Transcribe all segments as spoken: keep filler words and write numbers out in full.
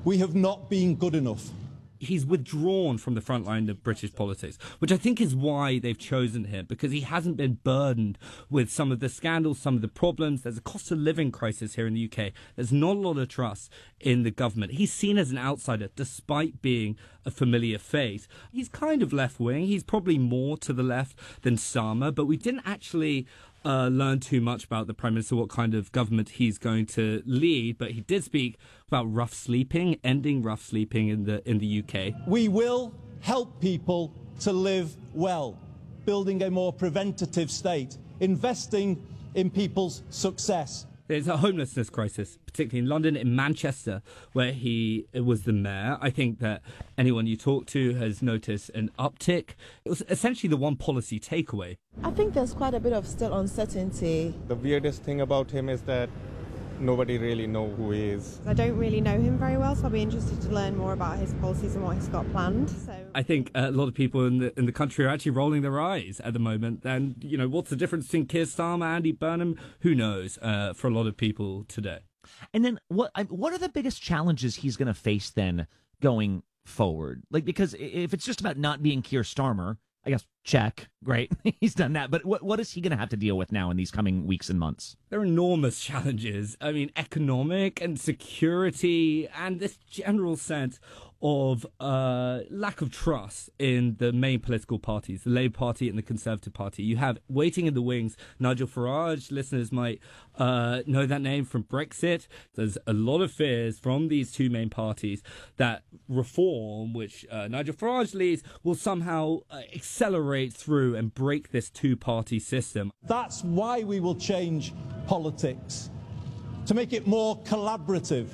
we have not been good enough. He's withdrawn from the front line of British politics, which I think is why they've chosen him, because he hasn't been burdened with some of the scandals, some of the problems. There's a cost of living crisis here in the U K. There's not a lot of trust in the government. He's seen as an outsider, despite being a familiar face. He's kind of left-wing. He's probably more to the left than Starmer, but we didn't actually Uh, learn too much about the Prime Minister, what kind of government he's going to lead, but he did speak about rough sleeping, ending rough sleeping in the in the U K. We will help people to live well, building a more preventative state, investing in people's success. There's a homelessness crisis, particularly in London, in Manchester, where he was the mayor. I think that anyone you talk to has noticed an uptick. It was essentially the one policy takeaway. I think there's quite a bit of still uncertainty. The weirdest thing about him is that nobody really knows who he is. I don't really know him very well, so I'll be interested to learn more about his policies and what he's got planned. So I think a lot of people in the in the country are actually rolling their eyes at the moment. And, you know, what's the difference between Keir Starmer, Andy Burnham? Who knows, uh, for a lot of people today. And then what what are the biggest challenges he's going to face then going forward? Like, because if it's just about not being Keir Starmer, I guess, check, great, he's done that. But what what is he going to have to deal with now in these coming weeks and months? There are enormous challenges. I mean, economic and security and this general sense of uh, lack of trust in the main political parties, the Labour Party and the Conservative Party. You have waiting in the wings Nigel Farage. Listeners might uh, know that name from Brexit. There's a lot of fears from these two main parties that reform, which uh, Nigel Farage leads, will somehow uh, accelerate through and break this two-party system. That's why we will change politics, to make it more collaborative,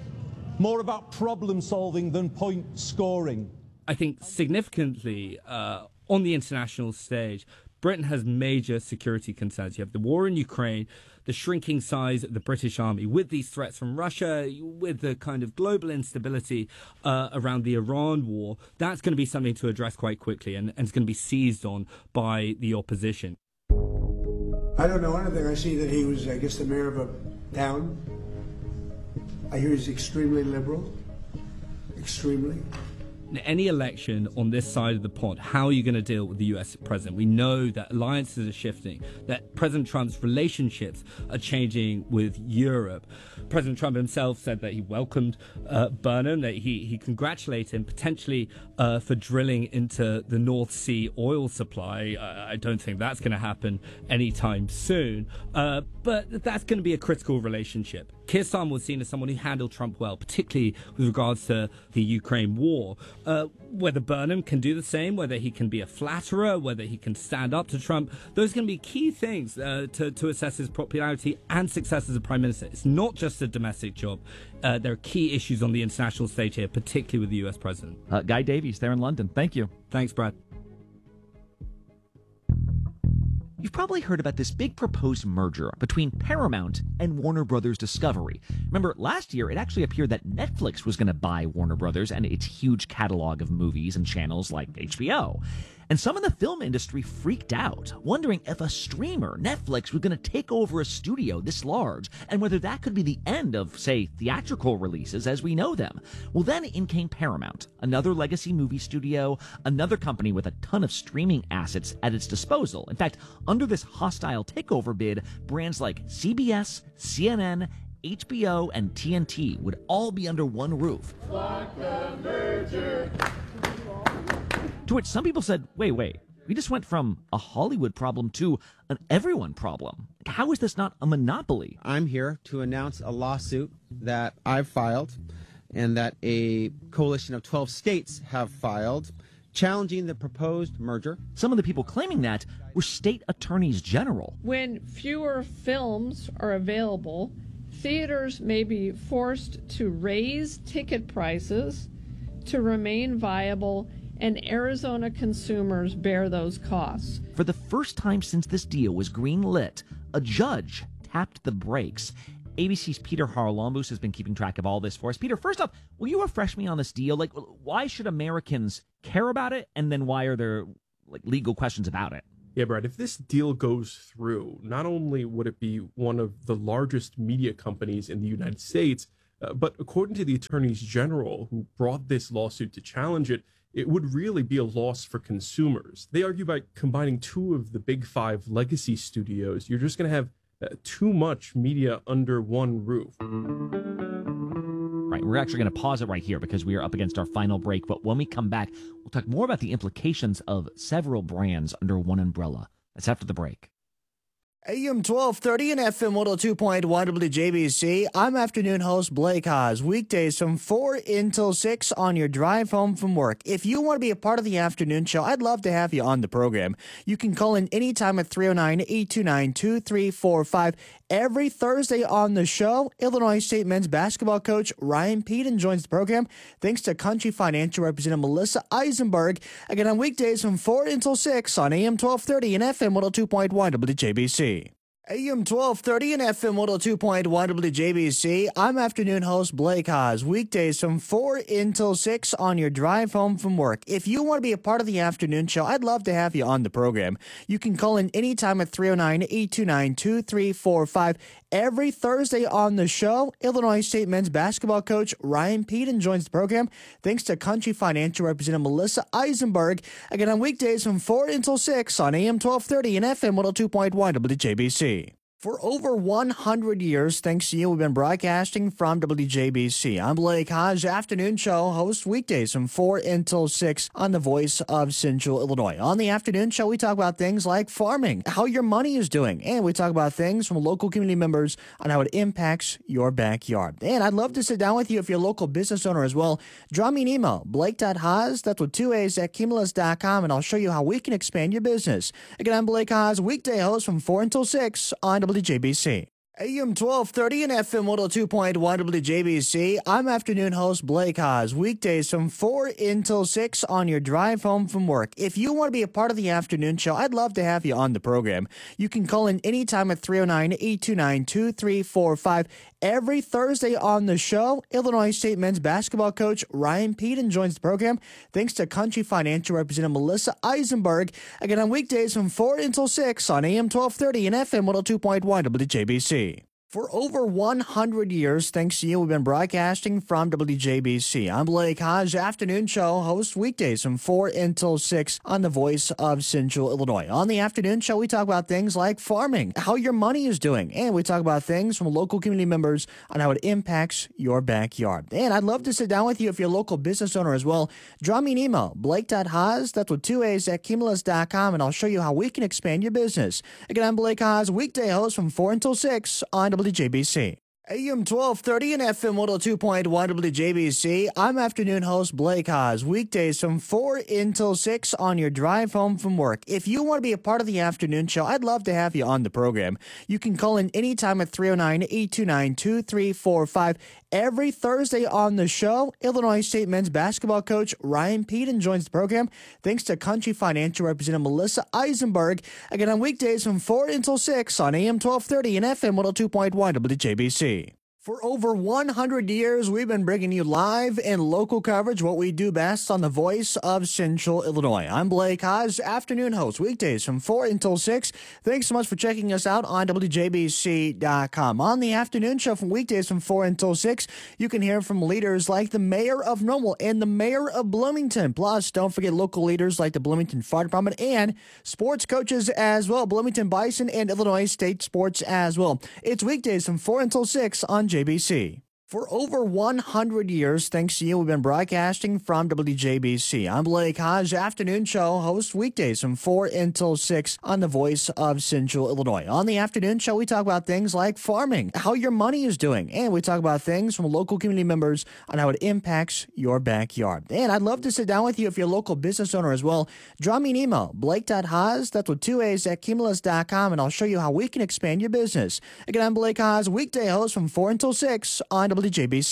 more about problem solving than point scoring. I think significantly uh, on the international stage, Britain has major security concerns. You have the war in Ukraine, the shrinking size of the British army, with these threats from Russia, with the kind of global instability uh, around the Iran war. That's going to be something to address quite quickly, and, and it's going to be seized on by the opposition. I don't know anything. I see that he was, I guess, the mayor of a town. I hear he's extremely liberal, extremely. In any election on this side of the pond, how are you going to deal with the U S president? We know that alliances are shifting, that President Trump's relationships are changing with Europe. President Trump himself said that he welcomed uh, Burnham, that he, he congratulated him potentially uh, for drilling into the North Sea oil supply. Uh, I don't think that's going to happen anytime soon, uh, but that's going to be a critical relationship. Keir Starmer was seen as someone who handled Trump well, particularly with regards to the Ukraine war. Uh, whether Burnham can do the same, whether he can be a flatterer, whether he can stand up to Trump, those are going to be key things uh, to, to assess his popularity and success as a prime minister. It's not just a domestic job. Uh, there are key issues on the international stage here, particularly with the U S president. Uh, Guy Davies there in London. Thank you. Thanks, Brad. You've probably heard about this big proposed merger between Paramount and Warner Brothers Discovery. Remember, last year it actually appeared that Netflix was going to buy Warner Brothers and its huge catalog of movies and channels like H B O. And some in the film industry freaked out, wondering if a streamer, Netflix, was going to take over a studio this large, and whether that could be the end of, say, theatrical releases as we know them. Well, then in came Paramount, another legacy movie studio, another company with a ton of streaming assets at its disposal. In fact, under this hostile takeover bid, brands like C B S, C N N, H B O, and T N T would all be under one roof. Block the merger. To which some people said, wait, wait, we just went from a Hollywood problem to an everyone problem. How is this not a monopoly? I'm here to announce a lawsuit that I've filed and that a coalition of twelve states have filed, challenging the proposed merger. Some of the people claiming that were state attorneys general. When fewer films are available, theaters may be forced to raise ticket prices to remain viable, and Arizona consumers bear those costs. For the first time since this deal was green-lit, a judge tapped the brakes. A B C's Peter Haralambous has been keeping track of all this for us. Peter, first off, will you refresh me on this deal? Like, why should Americans care about it? And then why are there like legal questions about it? Yeah, Brad, if this deal goes through, not only would it be one of the largest media companies in the United States Uh, but according to the attorneys general who brought this lawsuit to challenge it, it would really be a loss for consumers. They argue by combining two of the big five legacy studios, you're just going to have uh, too much media under one roof. Right, we're actually going to pause it right here because we are up against our final break. But when we come back, we'll talk more about the implications of several brands under one umbrella. That's after the break. A M twelve thirty and F M one oh two point one W J B C. I'm afternoon host Blake Haas. Weekdays from four until six on your drive home from work. If you want to be a part of the afternoon show, I'd love to have you on the program. You can call in anytime at three oh nine, eight two nine, two three four five. Every Thursday on the show, Illinois State men's basketball coach Ryan Peden joins the program thanks to Country Financial Representative Melissa Eisenberg. Again, on weekdays from four until six on A M twelve thirty and F M one oh two point one W J B C. A M twelve thirty and F M one oh two point one W J B C. I'm afternoon host Blake Haas. Weekdays from four until six on your drive home from work. If you want to be a part of the afternoon show, I'd love to have you on the program. You can call in anytime at three oh nine, eight two nine, two three four five. Every Thursday on the show, Illinois State men's basketball coach Ryan Peden joins the program thanks to Country Financial Representative Melissa Eisenberg. Again, on weekdays from four until six on A M twelve thirty and F M one oh two point one W J B C. For over one hundred years, thanks to you, we've been broadcasting from W J B C. I'm Blake Haas, afternoon show host weekdays from four until six on the Voice of Central Illinois. On the afternoon show, we talk about things like farming, how your money is doing, and we talk about things from local community members on how it impacts your backyard. And I'd love to sit down with you if you're a local business owner as well. Drop me an email, blake.haas, that's with two A's, at cumulus dot com, and I'll show you how we can expand your business. Again, I'm Blake Haas, weekday host from four until six on W J B C. A M twelve thirty and F M one oh two point one W J B C. I'm afternoon host Blake Haas. Weekdays from four until six on your drive home from work. If you want to be a part of the afternoon show, I'd love to have you on the program. You can call in anytime at three oh nine, eight two nine, two three four five. Every Thursday on the show, Illinois State men's basketball coach Ryan Peden joins the program thanks to Country Financial Representative Melissa Eisenberg. Again, on weekdays from four until six on A M twelve thirty and F M one oh two point one W J B C. For over one hundred years, thanks to you, we've been broadcasting from W J B C. I'm Blake Haas, afternoon show host weekdays from four until six on the Voice of Central Illinois. On the afternoon show, we talk about things like farming, how your money is doing, and we talk about things from local community members on how it impacts your backyard. And I'd love to sit down with you if you're a local business owner as well. Drop me an email, blake.haas, that's with two A's, at cumulus dot com, and I'll show you how we can expand your business. Again, I'm Blake Haas, weekday host from four until six on W J B C. A M twelve thirty and F M one oh two point one W J B C. I'm afternoon host Blake Haas. Weekdays from four until six on your drive home from work. If you want to be a part of the afternoon show, I'd love to have you on the program. You can call in anytime at three oh nine, eight two nine, two three four five. Every Thursday on the show, Illinois State men's basketball coach Ryan Peden joins the program thanks to Country Financial Representative Melissa Eisenberg. Again, on weekdays from four until six on A M twelve thirty and F M one oh two point one W J B C. For over one hundred years, we've been bringing you live and local coverage, what we do best on the Voice of Central Illinois. I'm Blake Haas, afternoon host, weekdays from four until six. Thanks so much for checking us out on W J B C dot com. On the afternoon show from weekdays from four until six, you can hear from leaders like the mayor of Normal and the mayor of Bloomington. Plus, don't forget local leaders like the Bloomington Fire Department and sports coaches as well, Bloomington Bison and Illinois State Sports as well. It's weekdays from four until six on J B C. For over one hundred years, thanks to you, we've been broadcasting from W J B C. I'm Blake Haas, afternoon show host weekdays from four until six on the Voice of Central Illinois. On the afternoon show, we talk about things like farming, how your money is doing, and we talk about things from local community members on how it impacts your backyard. And I'd love to sit down with you if you're a local business owner as well. Drop me an email, blake.haas, that's with two A's, at cumulus dot com, and I'll show you how we can expand your business. Again, I'm Blake Haas, weekday host from four until six on W J B C.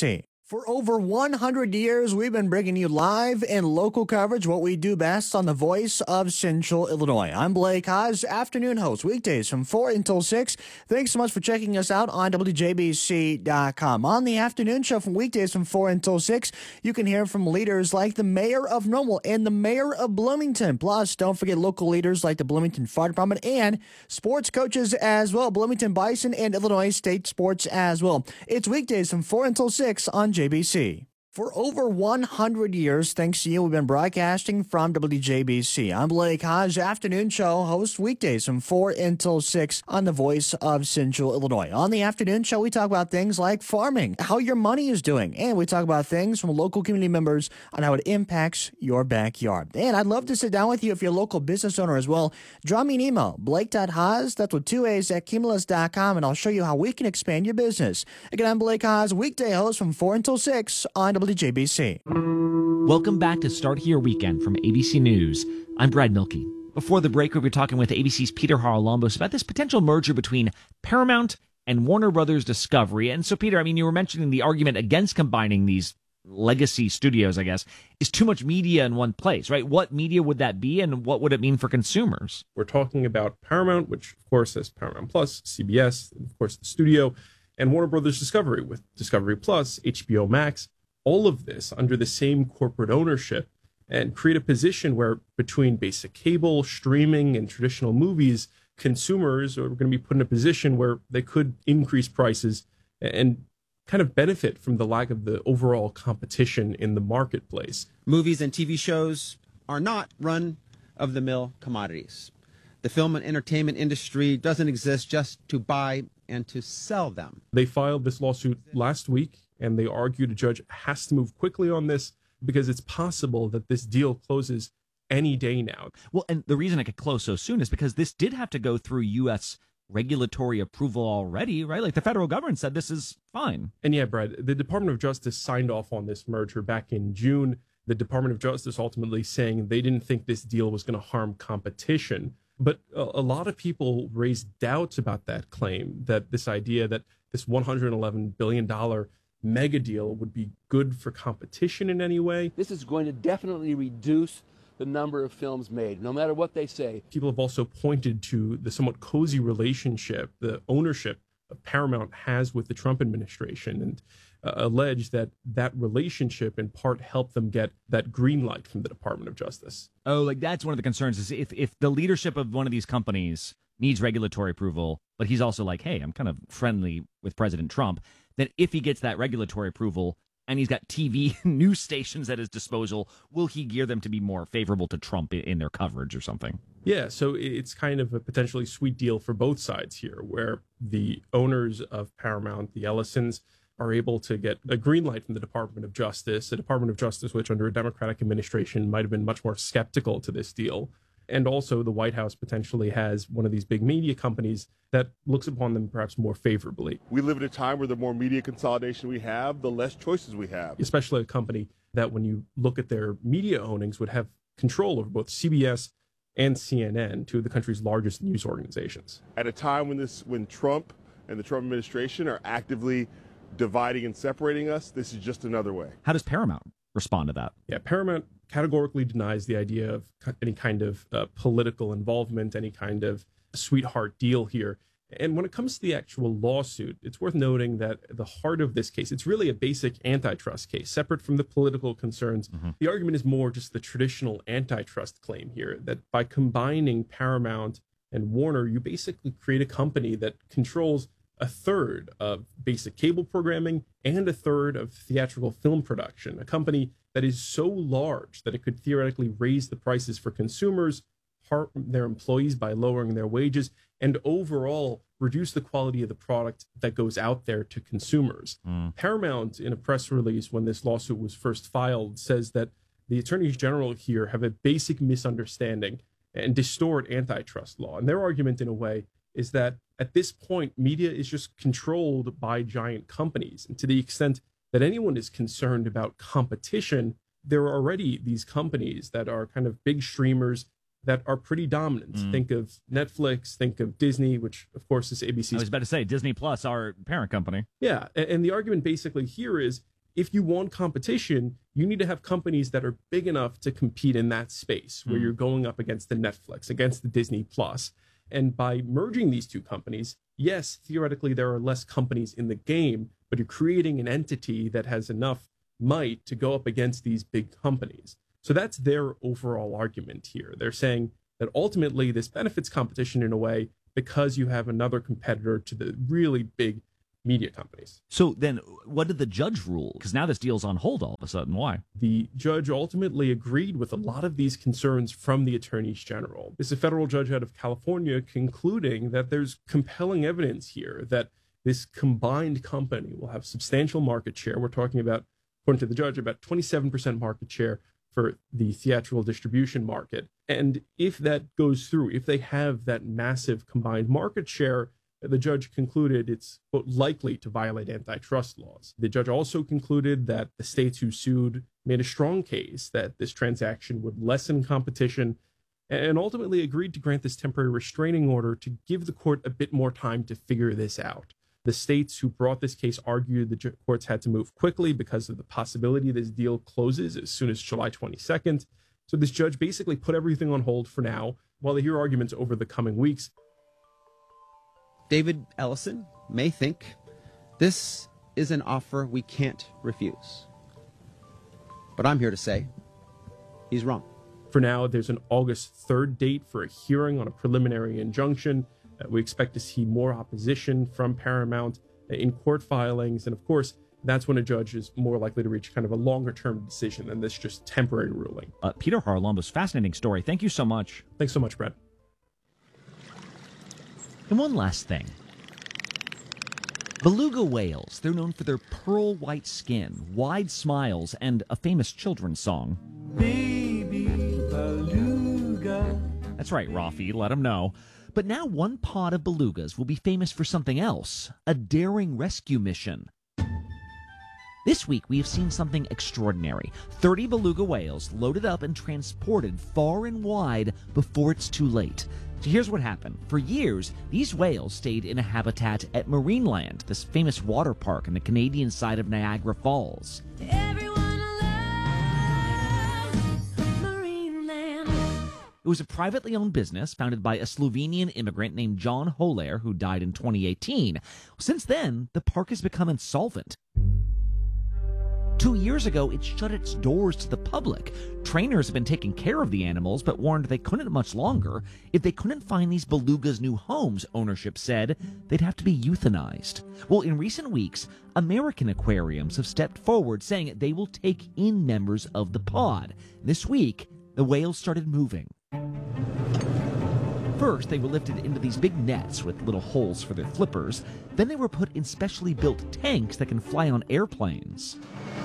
For over one hundred years, we've been bringing you live and local coverage, what we do best on the Voice of Central Illinois. I'm Blake Haas, afternoon host, weekdays from four until six. Thanks so much for checking us out on W J B C dot com. On the afternoon show from weekdays from four until six, you can hear from leaders like the mayor of Normal and the mayor of Bloomington. Plus, don't forget local leaders like the Bloomington Fire Department and sports coaches as well, Bloomington Bison and Illinois State Sports as well. It's weekdays from four until six on J B C. For over one hundred years, thanks to you, we've been broadcasting from W J B C. I'm Blake Hodge, afternoon show host weekdays from four until six on the Voice of Central Illinois. On the afternoon show, we talk about things like farming, how your money is doing, and we talk about things from local community members on how it impacts your backyard. And I'd love to sit down with you if you're a local business owner as well. Drop me an email, blake.haas, that's with two A's, at cumulus dot com, and I'll show you how we can expand your business. Again, I'm Blake Haas, weekday host from four until six on W J B C. Welcome back to Start Here Weekend from A B C News. I'm Brad Milkey. Before the break, we were talking with A B C's Peter Haralambos about this potential merger between Paramount and Warner Brothers Discovery. And so, Peter, I mean, you were mentioning the argument against combining these legacy studios, I guess, is too much media in one place, right? What media would that be, and what would it mean for consumers? We're talking about Paramount, which, of course, has Paramount Plus, C B S, and of course, the studio, and Warner Brothers Discovery with Discovery Plus, H B O Max. All of this under the same corporate ownership, and create a position where between basic cable, streaming, and traditional movies, consumers are going to be put in a position where they could increase prices and kind of benefit from the lack of the overall competition in the marketplace. Movies and T V shows are not run-of-the-mill commodities. The film and entertainment industry doesn't exist just to buy and to sell them. They filed this lawsuit last week, and they argued a judge has to move quickly on this because it's possible that this deal closes any day now. Well, and the reason it could close so soon is because this did have to go through U S regulatory approval already, right? Like the federal government said this is fine. And yeah, Brad, the Department of Justice signed off on this merger back in June. The Department of Justice ultimately saying they didn't think this deal was going to harm competition. But a, a lot of people raised doubts about that claim, that this idea that this one hundred eleven billion dollars mega deal would be good for competition in any way. This is going to definitely reduce the number of films made, no matter what they say. People have also pointed to the somewhat cozy relationship the ownership of Paramount has with the Trump administration, and uh, alleged that that relationship in part helped them get that green light from the Department of Justice. Oh, like that's one of the concerns is if, if the leadership of one of these companies needs regulatory approval, but he's also like, hey, I'm kind of friendly with President Trump, then if he gets that regulatory approval and he's got T V news stations at his disposal, will he gear them to be more favorable to Trump in, in their coverage or something? Yeah, so it's kind of a potentially sweet deal for both sides here, where the owners of Paramount, the Ellisons, are able to get a green light from the Department of Justice, a Department of Justice which under a Democratic administration might have been much more skeptical to this deal. And also the White House potentially has one of these big media companies that looks upon them perhaps more favorably. We live in a time where the more media consolidation we have, the less choices we have. Especially a company that when you look at their media ownings would have control over both C B S and C N N, two of the country's largest news organizations. At a time when this, when Trump and the Trump administration are actively dividing and separating us, this is just another way. How does Paramount respond to that? Yeah, Paramount categorically denies the idea of any kind of uh, political involvement, any kind of sweetheart deal here. And when it comes to the actual lawsuit, it's worth noting that the heart of this case, it's really a basic antitrust case, separate from the political concerns. Mm-hmm. The argument is more just the traditional antitrust claim here, that by combining Paramount and Warner, you basically create a company that controls a third of basic cable programming and a third of theatrical film production, a company that is so large that it could theoretically raise the prices for consumers, harm their employees by lowering their wages, and overall reduce the quality of the product that goes out there to consumers. Mm. Paramount, in a press release when this lawsuit was first filed, says that the attorneys general here have a basic misunderstanding and distort antitrust law. And their argument, in a way, is that at this point, media is just controlled by giant companies. And to the extent that anyone is concerned about competition, there are already these companies that are kind of big streamers that are pretty dominant. Mm. Think of Netflix, think of Disney, which of course is A B C's. I was about to say Disney Plus, our parent company. Yeah, and, and the argument basically here is if you want competition, you need to have companies that are big enough to compete in that space where Mm. you're going up against the Netflix, against the Disney Plus. And by merging these two companies, yes, theoretically, there are less companies in the game, but you're creating an entity that has enough might to go up against these big companies. So that's their overall argument here. They're saying that ultimately this benefits competition in a way because you have another competitor to the really big media companies. So then what did the judge rule? Because now this deal's on hold all of a sudden. Why? The judge ultimately agreed with a lot of these concerns from the attorneys general. This is a federal judge out of California concluding that there's compelling evidence here that this combined company will have substantial market share. We're talking about, according to the judge, about twenty-seven percent market share for the theatrical distribution market. And if that goes through, if they have that massive combined market share, the judge concluded it's, quote, likely to violate antitrust laws. The judge also concluded that the states who sued made a strong case that this transaction would lessen competition, and ultimately agreed to grant this temporary restraining order to give the court a bit more time to figure this out. The states who brought this case argued the courts had to move quickly because of the possibility this deal closes as soon as July twenty-second. So this judge basically put everything on hold for now while they hear arguments over the coming weeks. David Ellison may think this is an offer we can't refuse. But I'm here to say he's wrong. For now, there's an August third date for a hearing on a preliminary injunction. Uh, we expect to see more opposition from Paramount uh, in court filings. And of course, that's when a judge is more likely to reach kind of a longer term decision than this just temporary ruling. Uh, Peter Haralambos, fascinating story. Thank you so much. Thanks so much, Brett. And one last thing. Beluga whales, they're known for their pearl white skin, wide smiles, and a famous children's song. Baby beluga. That's right, Rafi, let them know. But now one pod of belugas will be famous for something else, a daring rescue mission. This week, we have seen something extraordinary. thirty beluga whales loaded up and transported far and wide before it's too late. So here's what happened. For years, these whales stayed in a habitat at Marineland, this famous water park on the Canadian side of Niagara Falls. Everyone loves Marineland. It was a privately owned business founded by a Slovenian immigrant named John Holer, who died in twenty eighteen. Since then, the park has become insolvent. Two years ago, it shut its doors to the public. Trainers have been taking care of the animals, but warned they couldn't much longer. If they couldn't find these belugas new homes, ownership said, they'd have to be euthanized. Well, in recent weeks, American aquariums have stepped forward, saying they will take in members of the pod. This week, the whales started moving. First, they were lifted into these big nets with little holes for their flippers. Then they were put in specially built tanks that can fly on airplanes.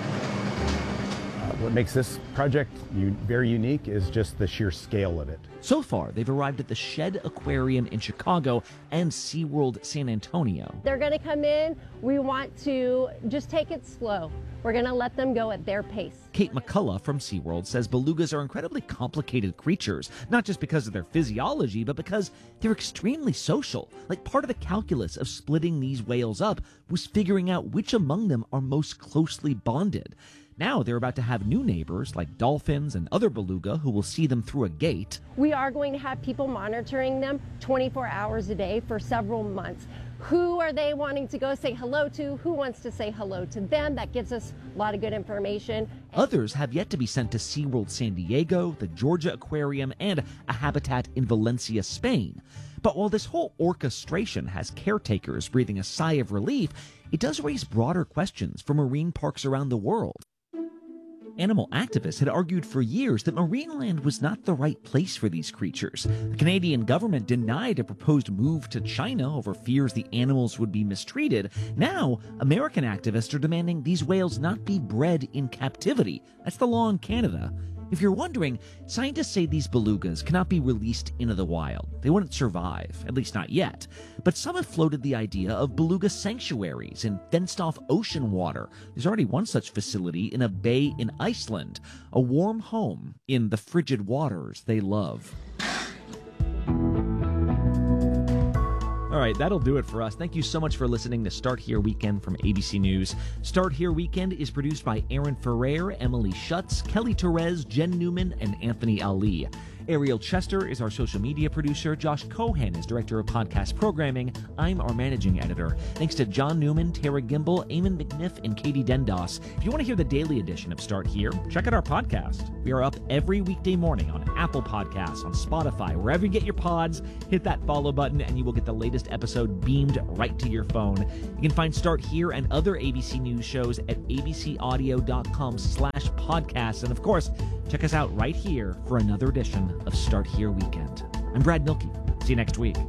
What makes this project very unique is just the sheer scale of it. So far, they've arrived at the Shed Aquarium in Chicago and SeaWorld San Antonio. They're going to come in. We want to just take it slow. We're going to let them go at their pace. Kate McCullough from SeaWorld says belugas are incredibly complicated creatures, not just because of their physiology, but because they're extremely social. Like, part of the calculus of splitting these whales up was figuring out which among them are most closely bonded. Now they're about to have new neighbors like dolphins and other beluga who will see them through a gate. We are going to have people monitoring them twenty-four hours a day for several months. Who are they wanting to go say hello to? Who wants to say hello to them? That gives us a lot of good information. Others have yet to be sent to SeaWorld San Diego, the Georgia Aquarium, and a habitat in Valencia, Spain. But while this whole orchestration has caretakers breathing a sigh of relief, it does raise broader questions for marine parks around the world. Animal activists had argued for years that Marineland was not the right place for these creatures. The Canadian government denied a proposed move to China over fears the animals would be mistreated. Now, American activists are demanding these whales not be bred in captivity. That's the law in Canada. If you're wondering, scientists say these belugas cannot be released into the wild. They wouldn't survive, at least not yet. But some have floated the idea of beluga sanctuaries in fenced-off ocean water. There's already one such facility in a bay in Iceland, a warm home in the frigid waters they love. All right, that'll do it for us. Thank you so much for listening to Start Here Weekend from A B C News. Start Here Weekend is produced by Aaron Ferrer, Emily Schutz, Kelly Torres, Jen Newman, and Anthony Ali. Ariel Chester is our social media producer. Josh Cohen is director of podcast programming. I'm our managing editor. Thanks to John Newman, Tara Gimbel, Eamon McNiff, and Katie Dendos. If you want to hear the daily edition of Start Here, check out our podcast. We are up every weekday morning on Apple Podcasts, on Spotify, wherever you get your pods. Hit that follow button and you will get the latest episode beamed right to your phone. You can find Start Here and other A B C News shows at abcaudio.com slash podcasts. And of course, check us out right here for another edition of Start Here Weekend. I'm Brad Milkey. See you next week.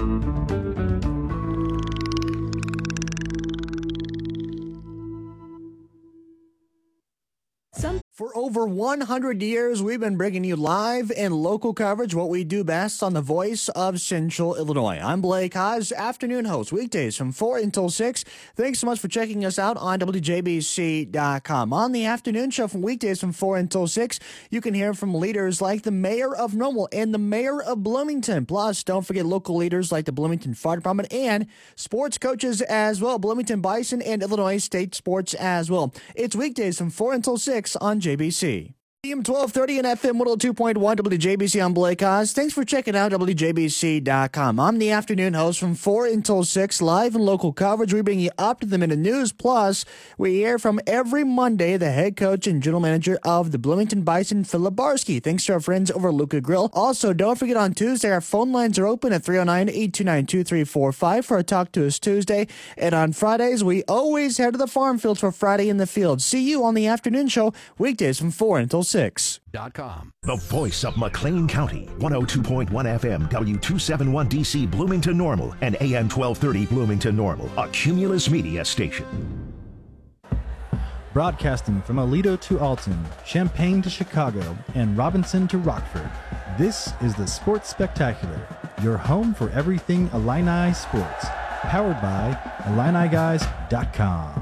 Some For over one hundred years, we've been bringing you live and local coverage, what we do best on the voice of Central Illinois. I'm Blake Haas, afternoon host, weekdays from four until six. Thanks so much for checking us out on W J B C dot com. On the afternoon show from weekdays from four until six, you can hear from leaders like the mayor of Normal and the mayor of Bloomington. Plus, don't forget local leaders like the Bloomington Fire Department and sports coaches as well, Bloomington Bison and Illinois State Sports as well. It's weekdays from four until six on J B C. A M twelve thirty and F M one oh two point one W J B C. I'm Blake Haas. Thanks for checking out W J B C dot com. I'm the afternoon host from four until six, live and local coverage. We bring you up to the minute news. Plus, we hear from every Monday the head coach and general manager of the Bloomington Bison, Philip Barsky. Thanks to our friends over at Luca Grill. Also, don't forget on Tuesday, our phone lines are open at three oh nine, eight two nine, two three four five for a Talk to Us Tuesday. And on Fridays, we always head to the farm field for Friday in the Field. See you on the afternoon show, weekdays from four until six. Dot com. The voice of McLean County, one oh two point one F M, W two seventy-one D C Bloomington Normal, and A M twelve thirty Bloomington Normal, a Cumulus Media station. Broadcasting from Aledo to Alton, Champaign to Chicago, and Robinson to Rockford, this is the Sports Spectacular, your home for everything Illini sports, powered by Illini Guys dot com.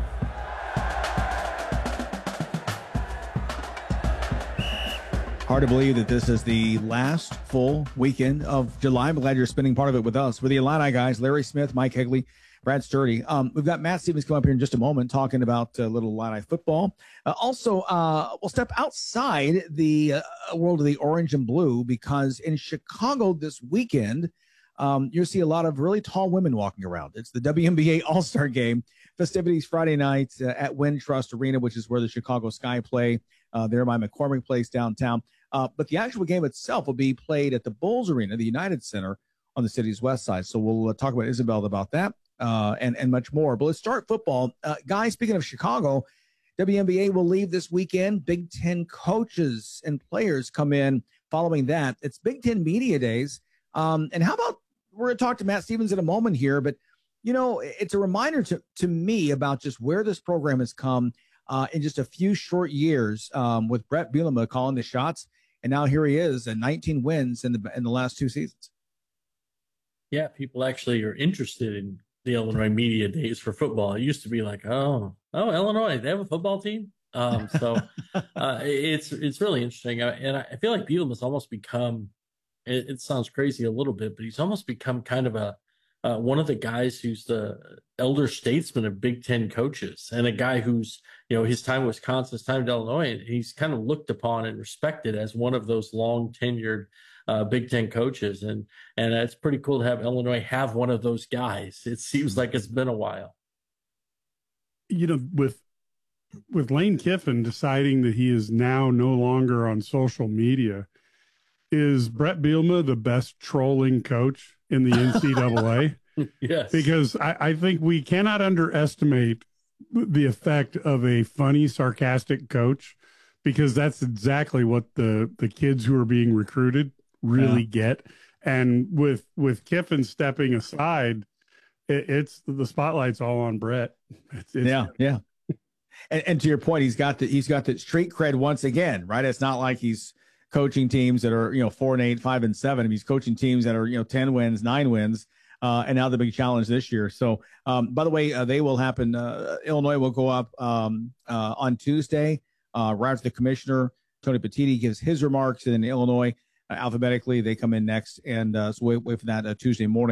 Hard to believe that this is the last full weekend of July. I'm glad you're spending part of it with us. We're the Illini Guys, Larry Smith, Mike Higley, Brad Sturdy. Um, we've got Matt Stevens coming up here in just a moment talking about uh, little Illini football. Uh, also, uh, we'll step outside the uh, world of the orange and blue because in Chicago this weekend, um, you'll see a lot of really tall women walking around. It's the W N B A All-Star Game. Festivities Friday night uh, at Wintrust Arena, which is where the Chicago Sky play uh, there by McCormick Place downtown. Uh, but the actual game itself will be played at the Bulls Arena, the United Center on the city's west side. So we'll uh, talk about Isabel about that uh, and, and much more. But let's start football. Uh, guys, speaking of Chicago, W N B A will leave this weekend. Big Ten coaches and players come in following that. It's Big Ten Media Days. Um, and how about, we're going to talk to Matt Stevens in a moment here, but, you know, it's a reminder to, to me about just where this program has come uh, in just a few short years um, with Brett Bielema calling the shots. And now here he is at nineteen wins in the in the last two seasons. Yeah, people actually are interested in the Illinois Media Days for football. It used to be like, oh, oh, Illinois, they have a football team. Um, so uh, it's it's really interesting, uh, and I feel like Bielema's almost become. It, it sounds crazy a little bit, but he's almost become kind of a uh, one of the guys who's the elder statesman of Big Ten coaches, and a guy who's, you know, his time at Wisconsin, his time at Illinois, and he's kind of looked upon and respected as one of those long tenured uh, Big Ten coaches. And, and it's pretty cool to have Illinois have one of those guys. It seems like it's been a while. You know, with, with Lane Kiffin deciding that he is now no longer on social media, is Brett Bielema the best trolling coach in the N C double A? Yes. Because I, I think we cannot underestimate the effect of a funny, sarcastic coach, because that's exactly what the, the kids who are being recruited really yeah. get. And with, with Kiffin stepping aside, it, it's the spotlight's all on Brett. It's, it's, yeah. Yeah. And, and to your point, he's got the, he's got the street cred once again, right? It's not like he's coaching teams that are, you know, four and eight, five and seven. He's coaching teams that are, you know, ten wins, nine wins. Uh, and now the big challenge this year. So, um, by the way, uh, they will happen. Uh, Illinois will go up um, uh, on Tuesday. Uh, right after the commissioner, Tony Petitti, gives his remarks. And then Illinois, uh, alphabetically, they come in next. And uh, so wait, wait for that uh, Tuesday morning.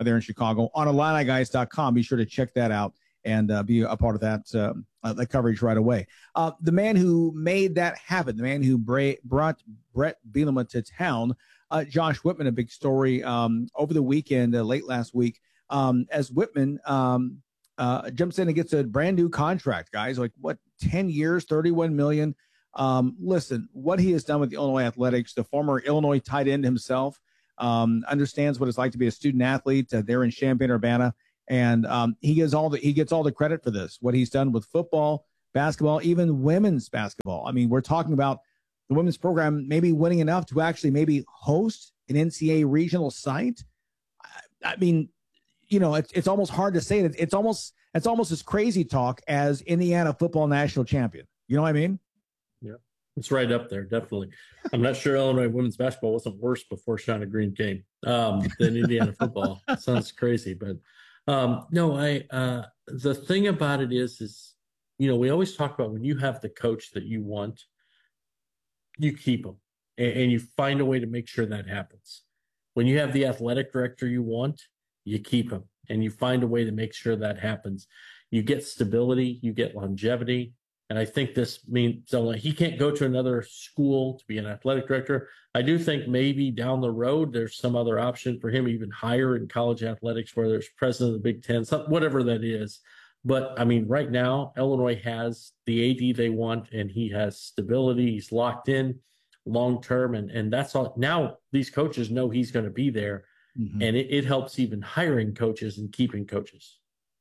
there in Chicago on Illini Guys dot com. Be sure to check that out and uh, be a part of that uh, uh, that coverage right away. Uh, the man who made that happen, the man who bra- brought Brett Bielema to town, uh, Josh Whitman, a big story um, over the weekend, uh, late last week, um, as Whitman um, uh, jumps in and gets a brand new contract, guys, like what, ten years, thirty-one million dollars. Um, listen, what he has done with the Illinois Athletics, the former Illinois tight end himself, um, understands what it's like to be a student athlete uh, there in Champaign-Urbana. And um, he gets all the he gets all the credit for this, what he's done with football, basketball, even women's basketball. I mean, we're talking about the women's program maybe winning enough to actually maybe host an N C A A regional site. I, I mean, you know, it's it's almost hard to say it. It's almost it's almost as crazy talk as Indiana football national champion. You know what I mean? Yeah, it's right up there, definitely. I'm not sure Illinois women's basketball wasn't worse before Shauna Green came um, than Indiana football. Sounds crazy, but. Um, no, I, uh, the thing about it is, is, you know, we always talk about when you have the coach that you want, you keep them and, and you find a way to make sure that happens. When you have the athletic director you want, you keep them and you find a way to make sure that happens. You get stability, you get longevity. And I think this means so like, he can't go to another school to be an athletic director. I do think maybe down the road, there's some other option for him, even higher in college athletics, where there's president of the Big Ten, some, whatever that is. But I mean, right now, Illinois has the A D they want, and he has stability. He's locked in long term. And, and that's all. Now these coaches know he's going to be there. Mm-hmm. And it, it helps even hiring coaches and keeping coaches.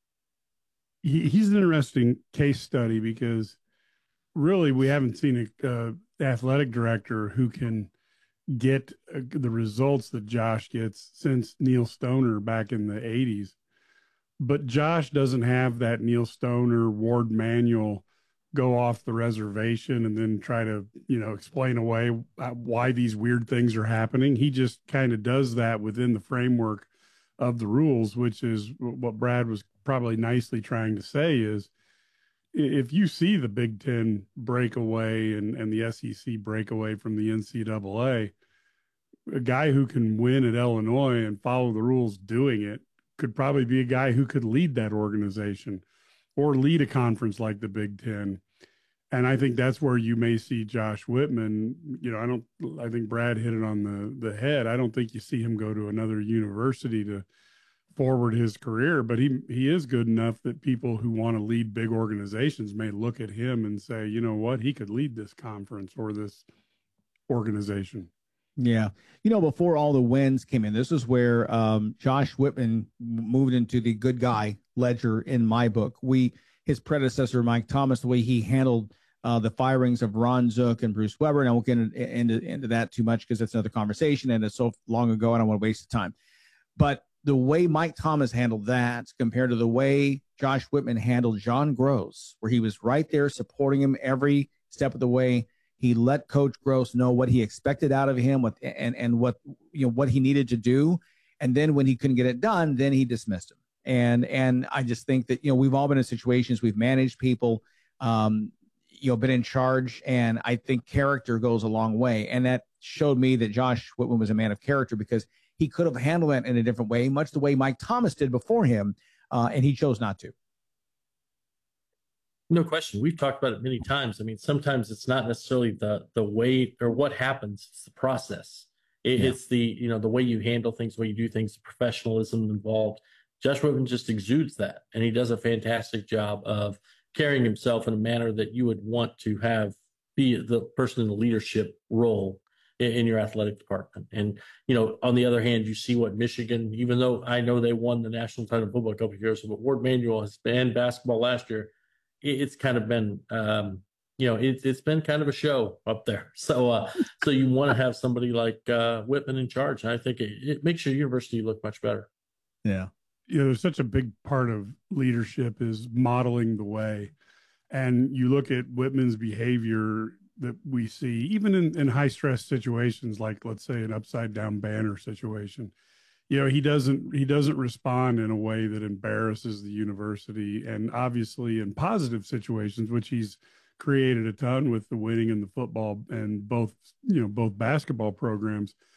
He, he's an interesting case study because really we haven't seen a uh, athletic director who can get uh, the results that Josh gets since Neil Stoner back in the eighties. But Josh doesn't have that Neil Stoner, Ward Manuel go off the reservation and then try to, you know, explain away why these weird things are happening. He just kind of does that within the framework of the rules, which is what Brad was probably nicely trying to say is if you see the Big Ten break away and, and the S E C break away from the N C double A, a guy who can win at Illinois and follow the rules doing it could probably be a guy who could lead that organization or lead a conference like the Big Ten. And I think that's where you may see Josh Whitman. You know, I don't, I think Brad hit it on the, the head. I don't think you see him go to another university to forward his career, but he, he is good enough that people who want to lead big organizations may look at him and say, you know what, he could lead this conference or this organization. Yeah. You know, before all the wins came in, this is where um, Josh Whitman moved into the good guy ledger in my book. We, his predecessor, Mike Thomas, the way he handled uh, the firings of Ron Zook and Bruce Weber, and I won't get into, into, into that too much because that's another conversation and it's so long ago, I don't want to waste the time. But the way Mike Thomas handled that compared to the way Josh Whitman handled John Gross, where he was right there supporting him every step of the way. He let Coach Gross know what he expected out of him, what and and what you know what he needed to do, and then when he couldn't get it done, then he dismissed him. And and I just think that you know we've all been in situations, we've managed people, um, you know, been in charge, and I think character goes a long way. And that showed me that Josh Whitman was a man of character because he could have handled it in a different way, much the way Mike Thomas did before him, uh, and he chose not to. No question. We've talked about it many times. I mean, sometimes it's not necessarily the the way or what happens, it's the process. It, yeah. It's the, you know, the way you handle things, the way you do things, the professionalism involved. Josh Whitman just exudes that, and he does a fantastic job of carrying himself in a manner that you would want to have be the person in the leadership role in, in your athletic department. And, you know, on the other hand, you see what Michigan, even though I know they won the national title in football a couple of years ago, but Ward Manuel has been basketball last year. It's kind of been, um, you know, it, it's been kind of a show up there. So, uh, so you want to have somebody like uh, Whitman in charge. And I think it, it makes your university look much better. Yeah. You know, there's such a big part of leadership is modeling the way. And you look at Whitman's behavior that we see, even in, in high stress situations, like let's say an upside down banner situation. You know, he doesn't he doesn't respond in a way that embarrasses the university. And obviously in positive situations, which he's created a ton with the winning in the football and both, you know, both basketball programs,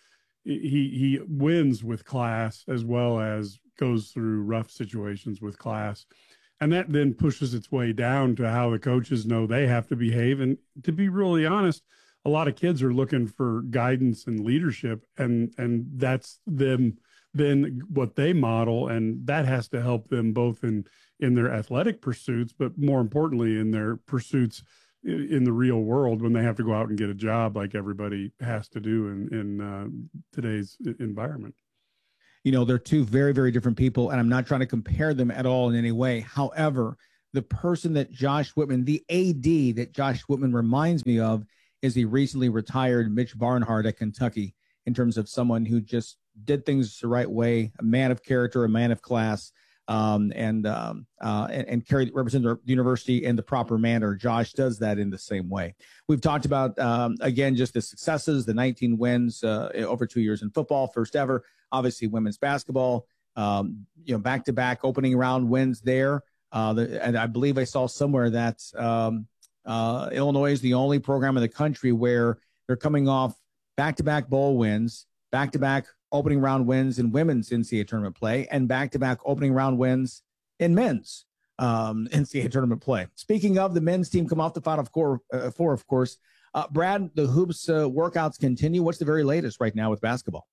he he wins with class as well as goes through rough situations with class. And that then pushes its way down to how the coaches know they have to behave. And to be really honest, a lot of kids are looking for guidance and leadership, and and that's them then what they model, and that has to help them both in in their athletic pursuits, but more importantly in their pursuits in the real world when they have to go out and get a job like everybody has to do in in uh, today's environment. You know, they're two very, very different people, and I'm not trying to compare them at all in any way. However, the person that Josh Whitman, the A D that Josh Whitman reminds me of, is the recently retired Mitch Barnhart at Kentucky, in terms of someone who just did things the right way, a man of character, a man of class, um, and, um, uh, and and carry represent the university in the proper manner. Josh does that in the same way. We've talked about um, again just the successes, the nineteen wins uh, over two years in football, first ever. Obviously, women's basketball, um, you know, back to back opening round wins there. Uh, the, and I believe I saw somewhere that um, uh, Illinois is the only program in the country where they're coming off back to back bowl wins, back to back opening round wins in women's N C double A tournament play, and back-to-back opening round wins in men's um, N C double A tournament play. Speaking of the men's team, come off the Final Four, uh, four, of course. Uh, Brad, the hoops uh, workouts continue. What's the very latest right now with basketball?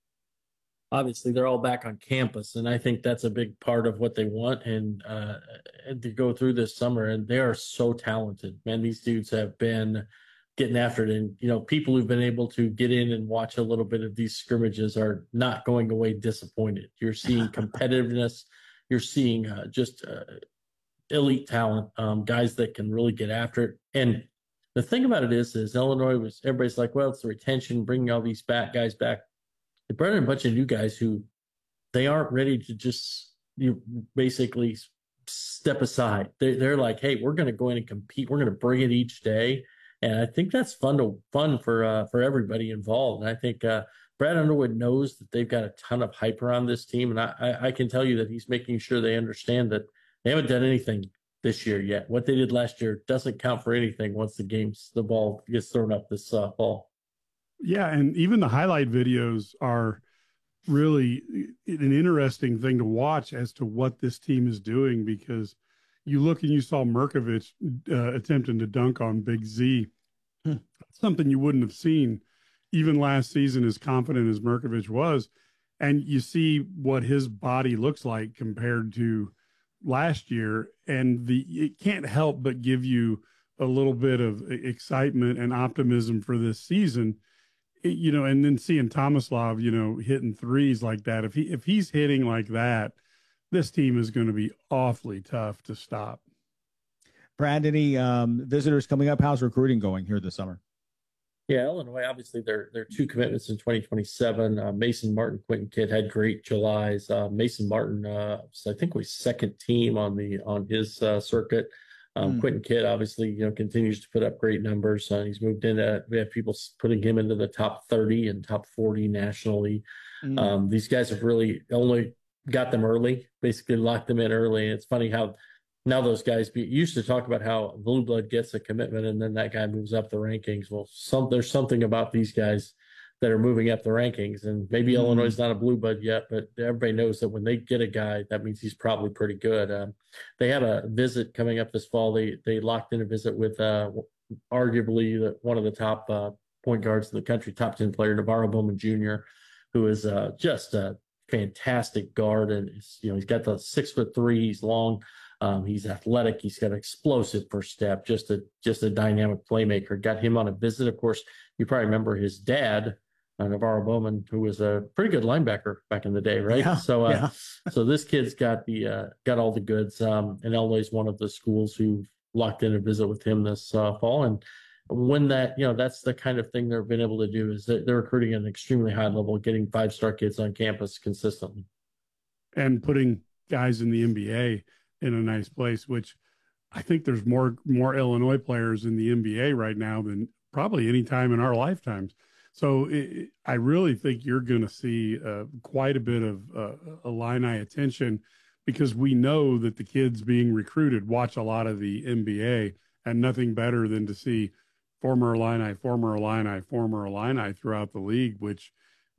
Obviously, they're all back on campus, and I think that's a big part of what they want and, uh, and to go through this summer. And they are so talented, man. These dudes have been getting after it, and you know, people who've been able to get in and watch a little bit of these scrimmages are not going away disappointed. You're seeing competitiveness, you're seeing uh, just uh, elite talent, um, guys that can really get after it. And the thing about it is, is Illinois was everybody's like, well, it's the retention, bringing all these back guys back. They brought in a bunch of new guys who they aren't ready to just you basically step aside. They're, they're like, hey, we're going to go in and compete. We're going to bring it each day. And I think that's fun to fun for uh, for everybody involved. And I think uh, Brad Underwood knows that they've got a ton of hype around this team. And I, I, I can tell you that he's making sure they understand that they haven't done anything this year yet. What they did last year doesn't count for anything once the games, the ball gets thrown up this uh, fall. Yeah, and even the highlight videos are really an interesting thing to watch as to what this team is doing, because you look and you saw Merkovich uh, attempting to dunk on Big Z. Hmm. Something you wouldn't have seen even last season, as confident as Merkovich was. And you see what his body looks like compared to last year. And the it can't help but give you a little bit of excitement and optimism for this season. It, you know, and then seeing Tomislav, you know, hitting threes like that. If he if he's hitting like that, this team is going to be awfully tough to stop. Brad, any um, visitors coming up? How's recruiting going here this summer? Yeah, Illinois, obviously, there there are two commitments in twenty twenty-seven. Uh, Mason Martin, Quentin Kidd had great Julys. Uh, Mason Martin, uh, I think, was second team on the on his uh, circuit. Um, mm. Quentin Kidd, obviously, you know, continues to put up great numbers. Uh, he's moved into, we have people putting him into the top thirty and top forty nationally. Mm. Um, these guys have really, Illinois got them early, basically locked them in early. And it's funny how now those guys be, used to talk about how blue blood gets a commitment and then that guy moves up the rankings. Well, some there's something about these guys that are moving up the rankings, and maybe mm. Illinois is not a blue blood yet, but everybody knows that when they get a guy, that means he's probably pretty good. Um, they have a visit coming up this fall. They they locked in a visit with uh, arguably the, one of the top uh, point guards in the country, top ten player, Navarro Bowman Junior, who is uh, just a fantastic guard, and he's, you know, he's got the six foot three, he's long, um, he's athletic, he's got an explosive first step, just a just a dynamic playmaker. Got him on a visit. Of course, you probably remember his dad, uh, Navarro Bowman, who was a pretty good linebacker back in the day, right? Yeah, so, uh, yeah. so this kid's got the uh, got all the goods. Um, and Illinois is one of the schools who locked in a visit with him this uh, fall, and when that, you know, that's the kind of thing they've been able to do, is that they're recruiting at an extremely high level, getting five-star kids on campus consistently. And putting guys in the N B A in a nice place, which I think there's more, more Illinois players in the N B A right now than probably any time in our lifetimes. So it, I really think you're going to see uh, quite a bit of uh, Illini attention, because we know that the kids being recruited watch a lot of the N B A, and nothing better than to see former Illini, former Illini, former Illini throughout the league, which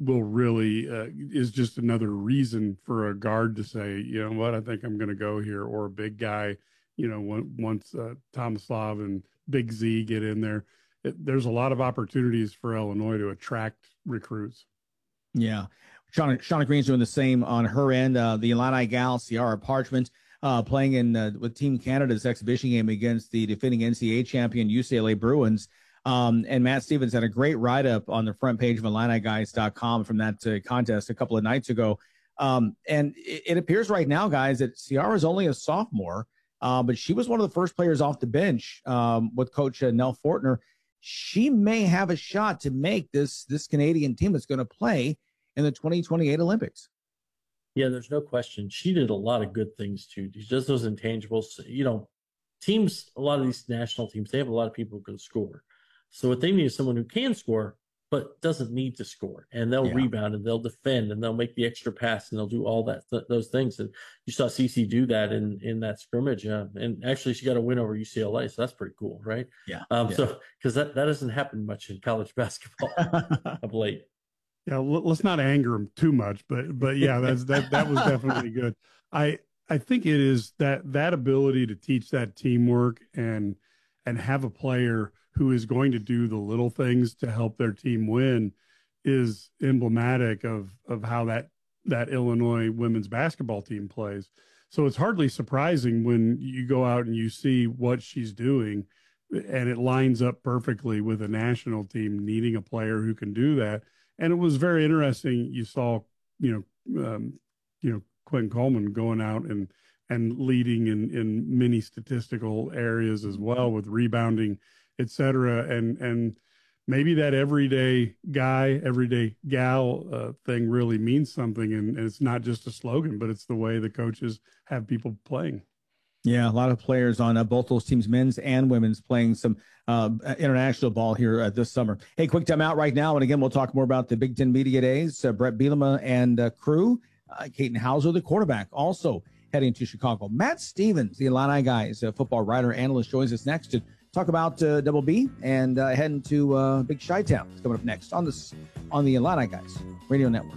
will really uh, is just another reason for a guard to say, you know what, I think I'm going to go here, or a big guy, you know, once uh, Tomislav and Big Z get in there, it, there's a lot of opportunities for Illinois to attract recruits. Yeah. Shauna, Shauna Green's doing the same on her end. Uh, the Illini gal, Ciara Parchment, uh, playing in uh, with Team Canada's exhibition game against the defending N C double A champion U C L A Bruins. Um, and Matt Stevens had a great write-up on the front page of Illini Guys dot com from that uh, contest a couple of nights ago. Um, and it, it appears right now, guys, that Ciara's only a sophomore, uh, but she was one of the first players off the bench um, with Coach uh, Nell Fortner. She may have a shot to make this this Canadian team that's going to play in the twenty twenty-eight Olympics. Yeah, there's no question. She did a lot of good things too. She does those intangibles. You know, teams, a lot of these national teams, they have a lot of people who can score. So what they need is someone who can score, but doesn't need to score. And they'll yeah. rebound and they'll defend and they'll make the extra pass and they'll do all that th- those things. And you saw Cece do that in in that scrimmage. Uh, and actually, she got a win over U C L A, so that's pretty cool, right? Yeah. Um. yeah. So because that that doesn't happen much in college basketball of late. Yeah, let's not anger him too much, but but yeah, that's that that was definitely good. I I think it is that that ability to teach that teamwork and and have a player who is going to do the little things to help their team win is emblematic of of how that that Illinois women's basketball team plays. So it's hardly surprising when you go out and you see what she's doing, and it lines up perfectly with a national team needing a player who can do that. And it was very interesting. You saw, you know, um, you know, Quentin Coleman going out and and leading in in many statistical areas as well, with rebounding, et cetera. And, and maybe that everyday guy, everyday gal uh, thing really means something. And, and it's not just a slogan, but it's the way the coaches have people playing. Yeah, a lot of players on uh, both those teams, men's and women's, playing some uh, international ball here uh, this summer. Hey, quick time out right now. And again, we'll talk more about the Big Ten Media Days. Uh, Brett Bielema and uh, crew. Uh, Kaiten Hauser, the quarterback, also heading to Chicago. Matt Stevens, the Illini Guys, a football writer, analyst, joins us next to talk about uh, Double B and uh, heading to uh, Big Chi-Town. It's coming up next on this on the Illini Guys Radio Network.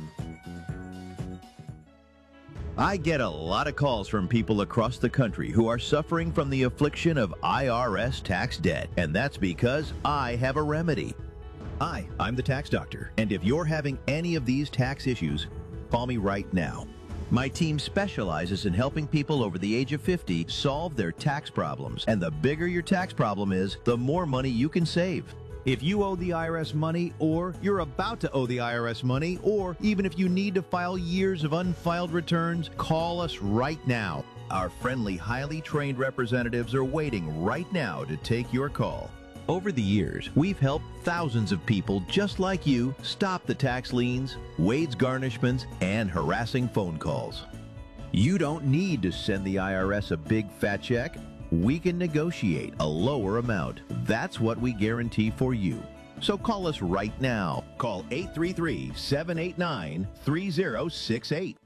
I get a lot of calls from people across the country who are suffering from the affliction of I R S tax debt, and that's because I have a remedy. Hi, I'm the tax doctor, and if you're having any of these tax issues, call me right now. My team specializes in helping people over the age of fifty solve their tax problems, and the bigger your tax problem is, the more money you can save. If you owe the I R S money, or you're about to owe the I R S money, or even if you need to file years of unfiled returns, call us right now. Our friendly, highly trained representatives are waiting right now to take your call. Over the years, we've helped thousands of people just like you stop the tax liens, wage garnishments, and harassing phone calls. You don't need to send the I R S a big fat check. We can negotiate a lower amount. That's what we guarantee for you. So call us right now. Call eight three three, seven eight nine, three zero six eight.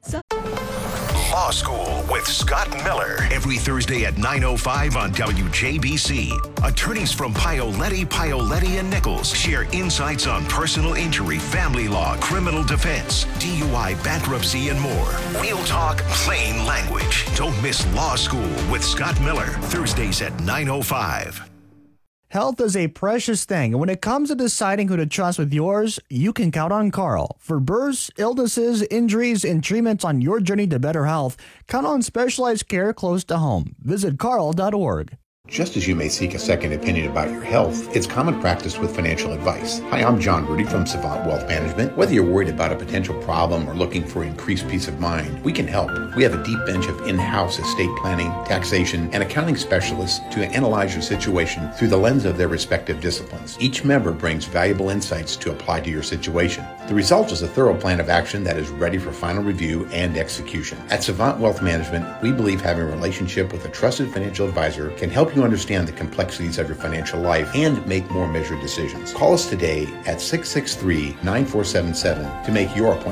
Law School with Scott Miller. Every Thursday at nine oh five on W J B C. Attorneys from Paoletti, Paoletti and Nichols share insights on personal injury, family law, criminal defense, D U I, bankruptcy, and more. We'll talk plain language. Don't miss Law School with Scott Miller. Thursdays at nine oh five. Health is a precious thing, and when it comes to deciding who to trust with yours, you can count on Carl. For births, illnesses, injuries, and treatments on your journey to better health, count on specialized care close to home. Visit carl dot org. Just as you may seek a second opinion about your health, it's common practice with financial advice. Hi, I'm John Rudy from Savant Wealth Management. Whether you're worried about a potential problem or looking for increased peace of mind, we can help. We have a deep bench of in-house estate planning, taxation, and accounting specialists to analyze your situation through the lens of their respective disciplines. Each member brings valuable insights to apply to your situation. The result is a thorough plan of action that is ready for final review and execution. At Savant Wealth Management, we believe having a relationship with a trusted financial advisor can help you understand the complexities of your financial life and make more measured decisions. Call us today at six six three, nine four seven seven to make your appointment.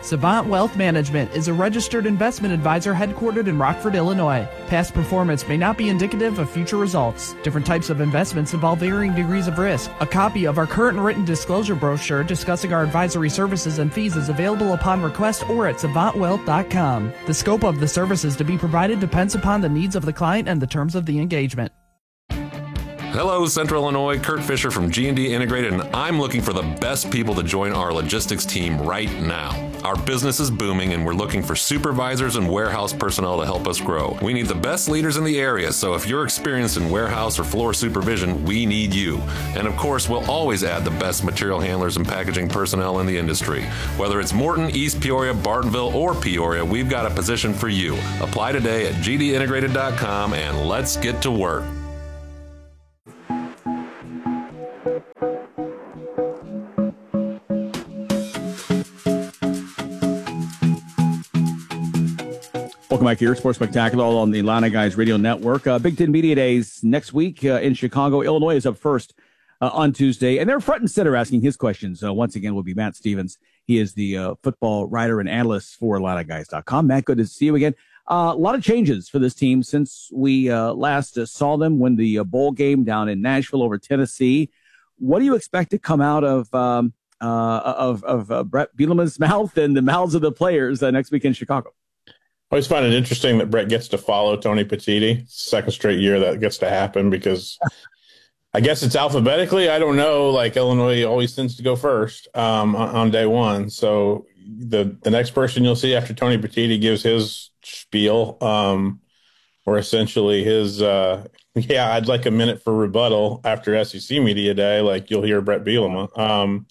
Savant Wealth Management is a registered investment advisor headquartered in Rockford, Illinois. Past performance may not be indicative of future results. Different types of investments involve varying degrees of risk. A copy of our current written disclosure brochure discussing our advisory services and fees is available upon request or at savant wealth dot com. The scope of the services to be provided depends upon the needs of the client and the terms of the engagement. Hello, Central Illinois. Kurt Fisher from G and D Integrated, and I'm looking for the best people to join our logistics team right now. Our business is booming, and we're looking for supervisors and warehouse personnel to help us grow. We need the best leaders in the area, so if you're experienced in warehouse or floor supervision, we need you. And of course, we'll always add the best material handlers and packaging personnel in the industry. Whether it's Morton, East Peoria, Bartonville, or Peoria, we've got a position for you. Apply today at g d integrated dot com, and let's get to work. Welcome back here, Sports Spectacular, all on the Illini Guys Radio Network. Uh, Big Ten Media Days next week uh, in Chicago. Illinois is up first uh, on Tuesday, and they're front and center asking his questions. Uh, once again, will be Matt Stevens. He is the uh, football writer and analyst for Illini Guys dot com. Matt, good to see you again. Uh, a lot of changes for this team since we uh, last uh, saw them win the uh, bowl game down in Nashville over Tennessee. What do you expect to come out of um, uh, of, of uh, Brett Bielema's mouth and the mouths of the players uh, next week in Chicago? I always find it interesting that Brett gets to follow Tony Petitti. Second straight year that gets to happen because I guess it's alphabetically. I don't know. Like Illinois always tends to go first um, on, on day one. So the the next person you'll see after Tony Petitti gives his spiel, um, or essentially his, uh, yeah, I'd like a minute for rebuttal after S E C Media Day. Like you'll hear Brett Bielema. Um,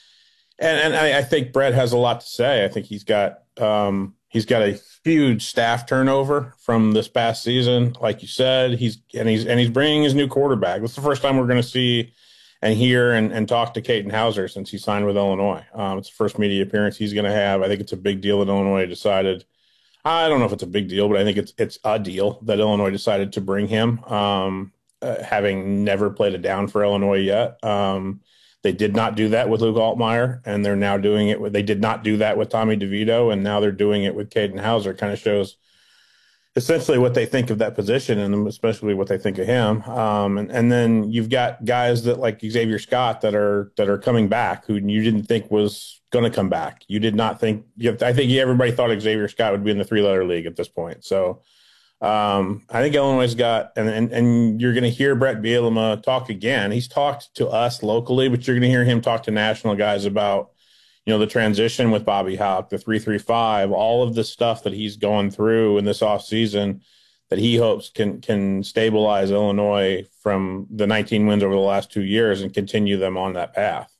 and and I, I think Brett has a lot to say. I think he's got um, he's got a huge staff turnover from this past season. Like you said, he's and he's and he's bringing his new quarterback. This is the first time we're going to see and hear and, and talk to Caden Hauser since he signed with Illinois. Um, it's the first media appearance he's going to have. I think it's a big deal that Illinois decided. I don't know if it's a big deal, but I think it's it's a deal that Illinois decided to bring him, um, uh, having never played it down for Illinois yet. Um, They did not do that with Luke Altmaier, and they're now doing it with, they did not do that with Tommy DeVito, and now they're doing it with Caden Hauser. Kind of shows essentially what they think of that position and especially what they think of him. Um, and, and then you've got guys that like Xavier Scott that are, that are coming back who you didn't think was going to come back. You did not think, I think everybody thought Xavier Scott would be in the three letter league at this point. So, Um, I think Illinois' got, and, and, and you're going to hear Brett Bielema talk again. He's talked to us locally, but you're going to hear him talk to national guys about, you know, the transition with Bobby Hauck, the three three five, all of the stuff that he's going through in this offseason that he hopes can, can stabilize Illinois from the nineteen wins over the last two years and continue them on that path.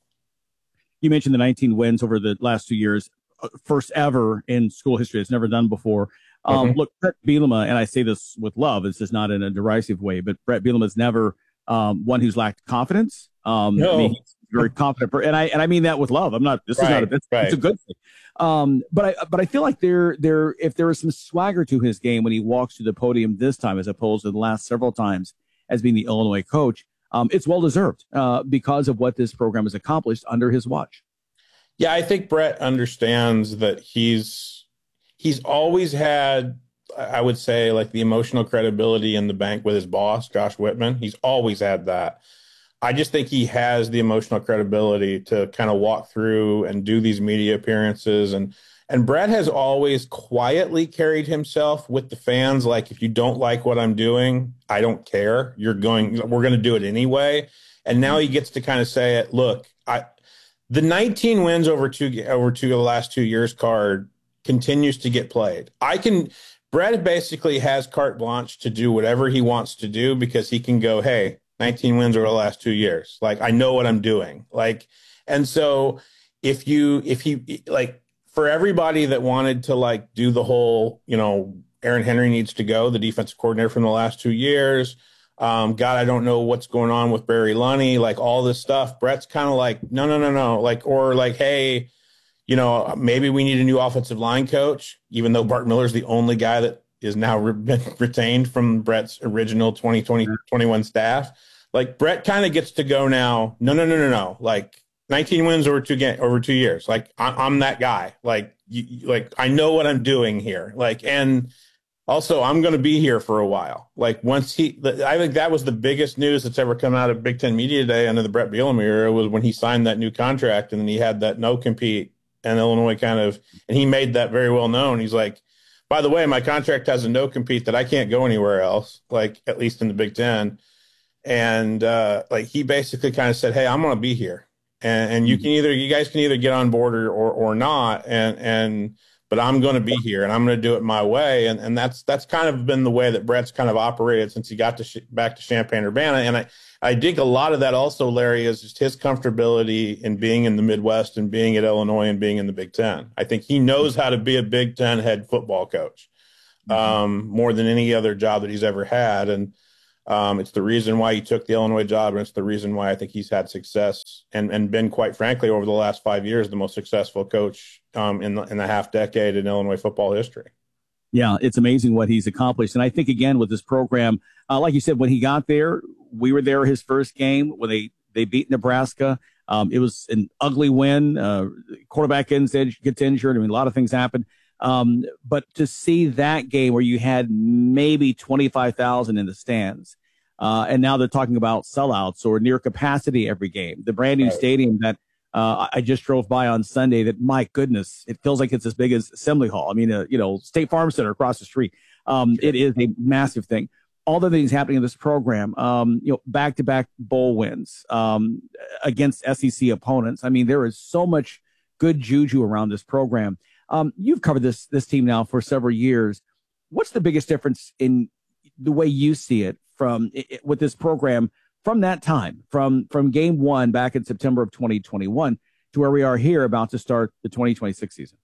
You mentioned the nineteen wins over the last two years, first ever in school history. It's never done before. Um, Mm-hmm. Look, Brett Bielema, and I say this with love, it's just not in a derisive way, but Brett Bielema is never um, one who's lacked confidence. Um, No. I mean, he's very confident, per- and I and I mean that with love. I'm not. This is not a. Right, It's, right. it's a good thing. Um, but I but I feel like there there if there is some swagger to his game when he walks to the podium this time, as opposed to the last several times as being the Illinois coach, um, it's well deserved uh, because of what this program has accomplished under his watch. Yeah, I think Brett understands that he's he's always had, I would say, like the emotional credibility in the bank with his boss, Josh Whitman. He's always had that. I just think he has the emotional credibility to kind of walk through and do these media appearances. And and Brett has always quietly carried himself with the fans. Like, if you don't like what I'm doing, I don't care. You're going, we're going to do it anyway. And now he gets to kind of say it. Look, I the nineteen wins over two over two the last two years card continues to get played. I can. Brett basically has carte blanche to do whatever he wants to do because he can go, hey, nineteen wins over the last two years. Like, I know what I'm doing. Like, and so if you, if he, like, for everybody that wanted to, like, do the whole, you know, Aaron Henry needs to go, the defensive coordinator from the last two years. Um, God, I don't know what's going on with Barry Lunny, like all this stuff. Brett's kind of like, no, no, no, no. Like, or like, hey, you know, maybe we need a new offensive line coach, even though Bart Miller's the only guy that is now re- retained from Brett's original twenty twenty, twenty-one staff. Like, Brett kind of gets to go now. No, no, no, no, no. Like, nineteen wins over two game over two years. Like I, I'm that guy. Like you, you- like I know what I'm doing here. Like and also I'm going to be here for a while. Like once he, I think that was the biggest news that's ever come out of Big Ten Media Day under the Brett Bielema era was when he signed that new contract and then he had that no compete and Illinois kind of and he made that very well known. He's like, by the way, my contract has a no compete that I can't go anywhere else. Like at least in the Big Ten. And uh, like he basically kind of said, "Hey, I'm going to be here, and, and you can either you guys can either get on board or or, or not, and and but I'm going to be here, and I'm going to do it my way." And and that's that's kind of been the way that Brett's kind of operated since he got to sh- back to Champaign-Urbana. And I I think a lot of that also, Larry, is just his comfortability in being in the Midwest and being at Illinois and being in the Big Ten. I think he knows how to be a Big Ten head football coach um, more than any other job that he's ever had, and. Um, it's the reason why he took the Illinois job, and it's the reason why I think he's had success and, and been, quite frankly, over the last five years, the most successful coach um, in, the, in the half decade in Illinois football history. Yeah, it's amazing what he's accomplished. And I think, again, with this program, uh, like you said, when he got there, we were there his first game when they, they beat Nebraska. Um, it was an ugly win. Uh, quarterback gets injured. I mean, a lot of things happened. Um, but to see that game where you had maybe twenty-five thousand in the stands, uh, and now they're talking about sellouts or near capacity every game, the brand new Right. stadium that uh, I just drove by on Sunday that, my goodness, it feels like it's as big as Assembly Hall. I mean, uh, you know, State Farm Center across the street. Um, it is a massive thing. All the things happening in this program, um, you know, back-to-back bowl wins um, against S E C opponents. I mean, there is so much good juju around this program. Um, you've covered this this team now for several years. What's the biggest difference in the way you see it from it, with this program from that time, from from game one back in September of twenty twenty-one to where we are here about to start the twenty twenty-six season?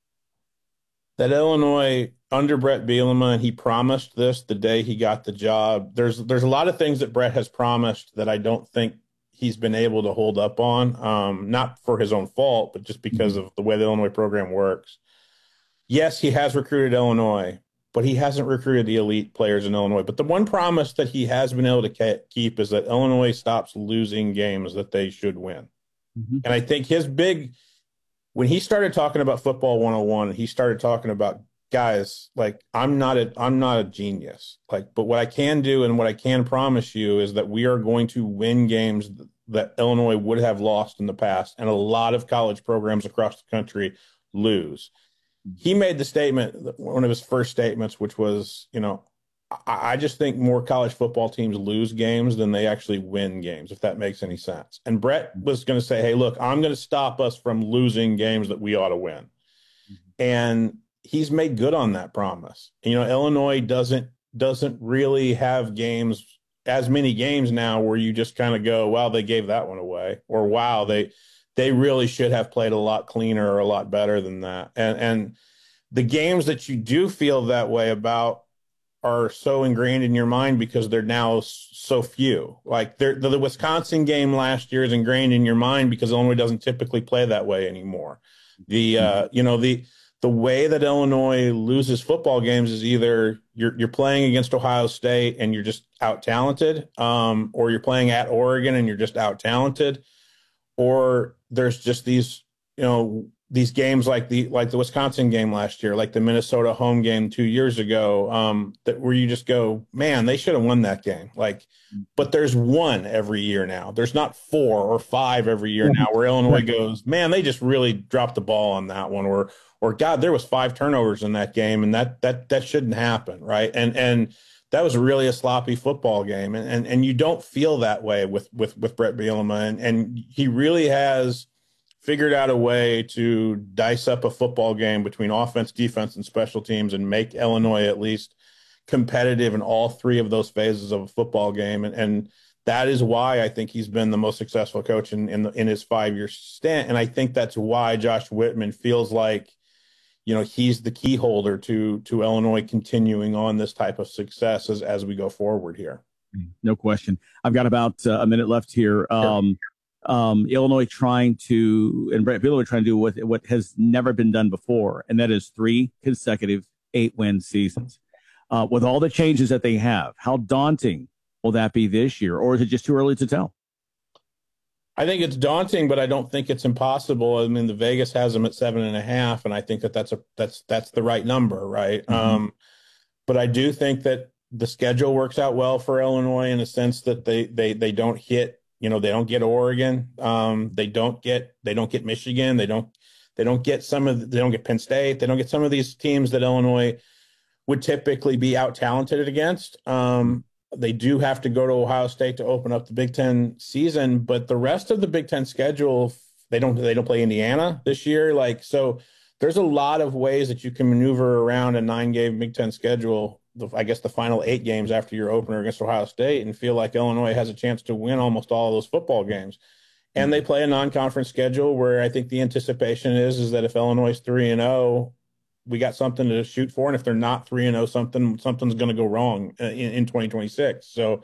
That Illinois under Brett Bielema, and he promised this the day he got the job. There's there's a lot of things that Brett has promised that I don't think he's been able to hold up on, um, not for his own fault, but just because of the way the Illinois program works. Yes, he has recruited Illinois, but he hasn't recruited the elite players in Illinois. But the one promise that he has been able to ke- keep is that Illinois stops losing games that they should win. Mm-hmm. And I think his big, when he started talking about football one oh one, he started talking about, guys, like I'm not a, I'm not a genius, like, but what I can do and what I can promise you is that we are going to win games th- that Illinois would have lost in the past. And a lot of college programs across the country lose. He made the statement, one of his first statements, which was, you know, I, I just think more college football teams lose games than they actually win games, if that makes any sense. And Brett was going to say, hey, look, I'm going to stop us from losing games that we ought to win. Mm-hmm. And he's made good on that promise. You know, Illinois doesn't doesn't really have games, as many games now where you just kind of go, wow, they gave that one away, or wow, they they really should have played a lot cleaner or a lot better than that. And and the games that you do feel that way about are so ingrained in your mind because they're now so few. Like the, the Wisconsin game last year is ingrained in your mind because Illinois doesn't typically play that way anymore. The uh, you know the the way that Illinois loses football games is either you're you're playing against Ohio State and you're just out talented, um, or you're playing at Oregon and you're just out talented, or there's just these, you know, these games like the like the Wisconsin game last year, like the Minnesota home game two years ago, um, that where you just go, man, they should have won that game. Like, but there's one every year now. There's not four or five every year now where Illinois goes, man, they just really dropped the ball on that one, or or God, there was five turnovers in that game, and that that that shouldn't happen, right? And and that was really a sloppy football game, and and and you don't feel that way with with with Brett Bielema, and and he really has figured out a way to dice up a football game between offense, defense, and special teams and make Illinois at least competitive in all three of those phases of a football game. And, and that is why I think he's been the most successful coach in, in, the, in his five-year stint. And I think that's why Josh Whitman feels like, you know, he's the key holder to, to Illinois continuing on this type of success as, as we go forward here. No question. I've got about uh, a minute left here. Um, Um, Illinois trying to, and Brett Bielema trying to do what, what has never been done before, and that is three consecutive eight-win seasons. Uh, with all the changes that they have, how daunting will that be this year, or is it just too early to tell? I think it's daunting, but I don't think it's impossible. I mean, the Vegas has them at seven and a half, and I think that that's a that's that's the right number, right? Mm-hmm. Um, but I do think that the schedule works out well for Illinois in the sense that they they they don't hit, you know, they don't get Oregon, um, they don't get they don't get Michigan, they don't they don't get some of the, they don't get Penn State, they don't get some of these teams that Illinois would typically be out talented against. Um, They do have to go to Ohio State to open up the Big Ten season, but the rest of the Big Ten schedule, they don't they don't play Indiana this year. Like, so there's a lot of ways that you can maneuver around a nine-game Big Ten schedule, the, I guess the final eight games after your opener against Ohio State, and feel like Illinois has a chance to win almost all of those football games. And they play a non-conference schedule where I think the anticipation is, is that if Illinois is three and oh, we got something to shoot for, and if they're not three and oh, something something's going to go wrong in, in twenty twenty-six. So,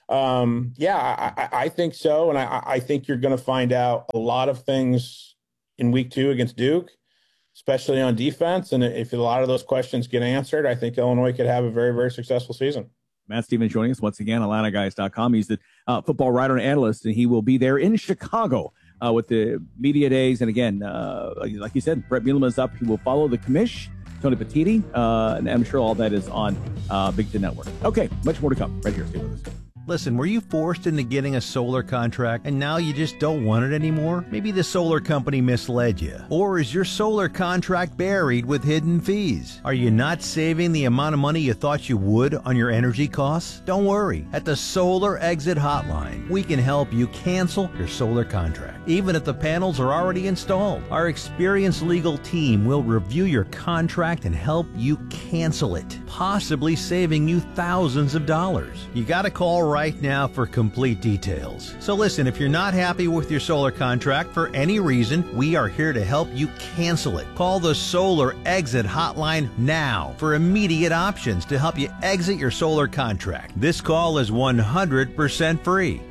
um, yeah, I, I think so, and I, I think you're going to find out a lot of things in week two against Duke, especially on defense. And if a lot of those questions get answered, I think Illinois could have a very, very successful season. Matt Stevens joining us once again, Atlanta Guys dot com. He's the uh, football writer and analyst, and he will be there in Chicago Uh, with the media days. And again, uh, like you said, Brett Bielema is up. He will follow the commish, Tony Petitti, uh, and I'm sure all that is on uh, Big Ten Network. Okay, much more to come right here. Stay with us. Listen, were you forced into getting a solar contract and now you just don't want it anymore? Maybe the solar company misled you. Or is your solar contract buried with hidden fees? Are you not saving the amount of money you thought you would on your energy costs? Don't worry. At the Solar Exit Hotline, we can help you cancel your solar contract, even if the panels are already installed. Our experienced legal team will review your contract and help you cancel it, possibly saving you thousands of dollars. You got to call right now for complete details. So listen, if you're not happy with your solar contract for any reason, we are here to help you cancel it. Call the Solar Exit Hotline now for immediate options to help you exit your solar contract. This call is one hundred percent free.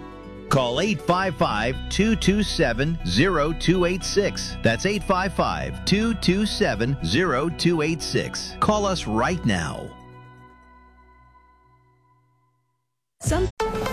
Call eight five five, two two seven, zero two eight six. That's eight five five, two two seven, zero two eight six. Call us right now. Some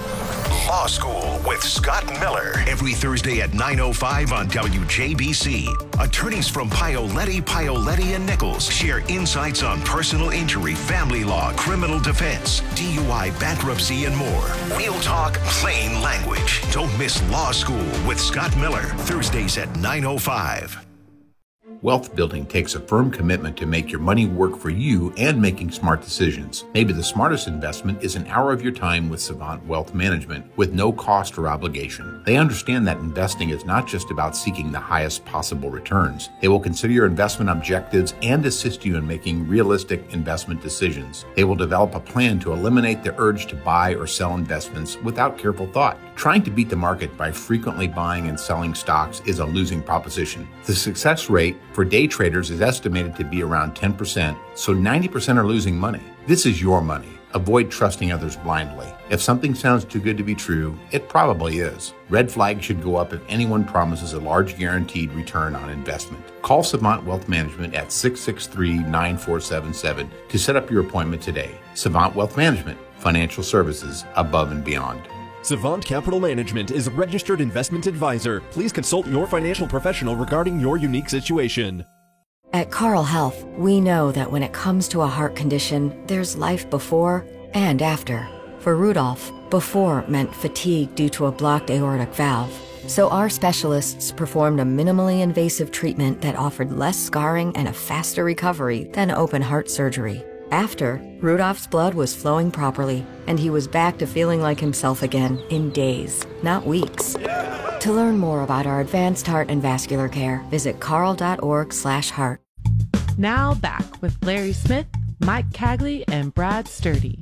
Law School with Scott Miller every Thursday at nine oh five on W J B C. Attorneys from Paoletti, Paoletti and Nichols share insights on personal injury, family law, criminal defense, D U I, bankruptcy, and more. Real talk, plain language. Don't miss Law School with Scott Miller, Thursdays at nine oh five. Wealth building takes a firm commitment to make your money work for you and making smart decisions. Maybe the smartest investment is an hour of your time with Savant Wealth Management with no cost or obligation. They understand that investing is not just about seeking the highest possible returns. They will consider your investment objectives and assist you in making realistic investment decisions. They will develop a plan to eliminate the urge to buy or sell investments without careful thought. Trying to beat the market by frequently buying and selling stocks is a losing proposition. The success rate for day traders is estimated to be around ten percent, so ninety percent are losing money. This is your money. Avoid trusting others blindly. If something sounds too good to be true, it probably is. Red flags should go up if anyone promises a large guaranteed return on investment. Call Savant Wealth Management at six six three, nine four seven seven to set up your appointment today. Savant Wealth Management, financial services above and beyond. Savant Capital Management is a registered investment advisor. Please consult your financial professional regarding your unique situation. At Carle Health, we know that when it comes to a heart condition, there's life before and after. For Rudolph, before meant fatigue due to a blocked aortic valve. So our specialists performed a minimally invasive treatment that offered less scarring and a faster recovery than open heart surgery. After, Rudolph's blood was flowing properly, and he was back to feeling like himself again in days, not weeks. To learn more about our advanced heart and vascular care, visit carle.org slash heart. Now back with Larry Smith, Mike Cagley, and Brad Sturdy.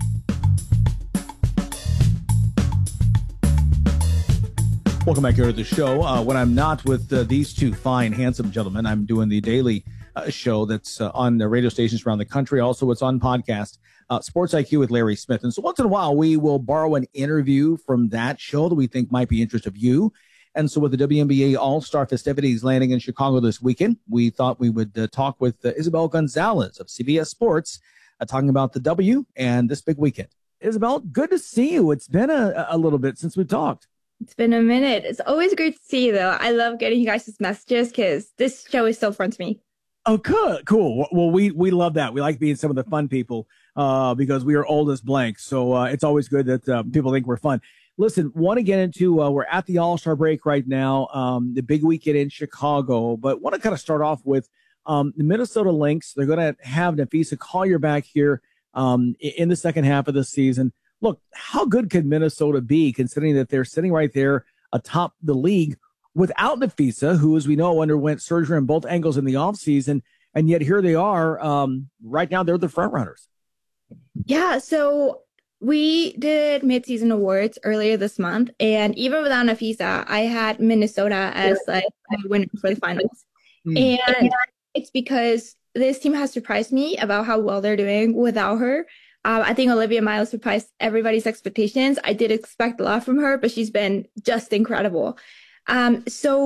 Welcome back here to the show. Uh, when I'm not with uh, these two fine, handsome gentlemen, I'm doing the daily uh, show that's uh, on the radio stations around the country. Also, it's on podcast, uh, Sports I Q with Larry Smith. And so once in a while, we will borrow an interview from that show that we think might be interest of you. And so with the W N B A All-Star festivities landing in Chicago this weekend, we thought we would uh, talk with uh, Isabel Gonzalez of C B S Sports, uh, talking about the W and this big weekend. Isabel, good to see you. It's been a, a little bit since we've talked. It's been a minute. It's always great to see you, though. I love getting you guys' messages because this show is so fun to me. Oh, cool, cool. Well, we we love that. We like being some of the fun people uh, because we are old as blank. So uh, it's always good that uh, people think we're fun. Listen, want to get into, uh, we're at the All-Star break right now, um, the big weekend in Chicago, but want to kind of start off with um, the Minnesota Lynx. They're going to have Napheesa Collier back here um, in the second half of the season. Look, how good could Minnesota be considering that they're sitting right there atop the league without Napheesa, who, as we know, underwent surgery on both ankles in the offseason, and yet here they are. Um, right now, they're the front runners. Yeah, so we did midseason awards earlier this month, and even without Napheesa, I had Minnesota as like a winner for the finals. Mm. And it's because this team has surprised me about how well they're doing without her. Um, I think Olivia Miles surpassed everybody's expectations. I did expect a lot from her, but she's been just incredible. Um, so